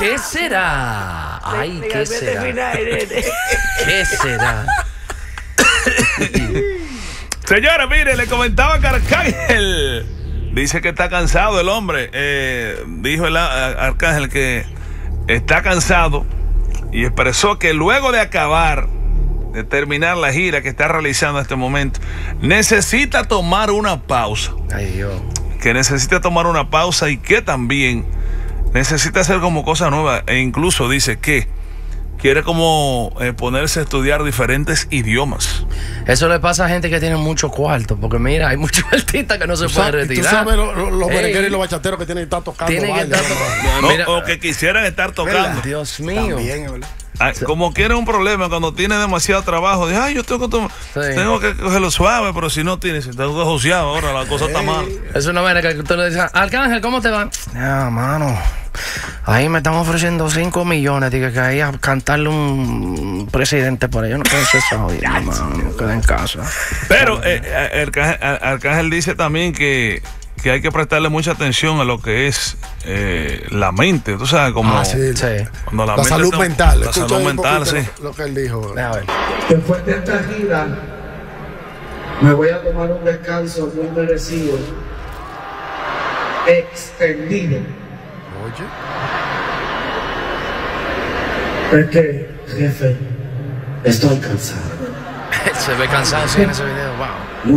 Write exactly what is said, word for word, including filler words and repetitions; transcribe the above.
¿Qué será? Ay, ¿qué será? ¿Qué será? Señora, mire, le comentaba que Arcángel dice que está cansado el hombre. Eh, dijo el Arcángel que está cansado y expresó que luego de acabar, de terminar la gira que está realizando en este momento, necesita tomar una pausa. Ay, Dios. Que necesita tomar una pausa y que también necesita hacer como cosas nuevas. E incluso dice que quiere como eh, ponerse a estudiar diferentes idiomas. Eso le pasa a gente que tiene mucho cuarto, porque mira, hay muchos artistas que no se pueden retirar. Tú sabes los lo, lo merengueros y los bachateros que tienen que estar tocando. Tienen que baile, estar no, mira, o que quisieran estar tocando. ¿verdad? Dios mío. También, ¿verdad? Ay, como quiere un problema cuando tiene demasiado trabajo. Dice, ay, yo tengo que, Sí. tengo que cogerlo suave, pero si no tienes, tengo que josear ahora, la cosa está mal. Es una manera que tú le dices, Arcángel, ¿cómo te va? Ah, mano, ahí me están ofreciendo cinco millones, diga que ahí a cantarle un presidente por ahí. Yo no puedo hacer esa jodida, mano, queda en casa. Pero eh, Arcángel, Arcángel dice también que, que hay que prestarle mucha atención a lo que es eh, la mente. Tú sabes, como Ah, sí. Sí. cuando la, La mente salud está- mental. La Escucha salud ahí un mental, sí. poquito Lo, lo que él dijo. Deja ver. Después de esta gira, me voy a tomar un descanso muy merecido, extendido. Oye. Es que, jefe, estoy cansado. Se ve cansado, sí, en ese video, wow.